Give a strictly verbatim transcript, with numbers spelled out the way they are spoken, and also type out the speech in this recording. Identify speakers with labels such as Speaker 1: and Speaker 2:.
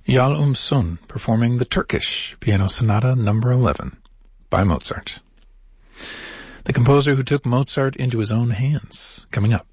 Speaker 1: Yal Um-Sun performing the Turkish Piano Sonata number eleven by Mozart. The composer who took Mozart into his own hands, coming up